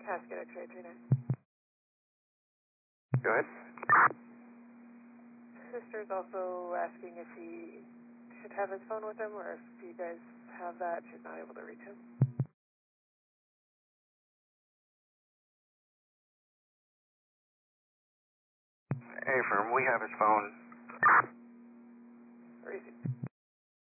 Cascade X-ray 39. Go ahead. Sister's also asking if he should have his phone with him, or if you guys have that, she's not able to reach him. Hey, firm, we have his phone. Or is he?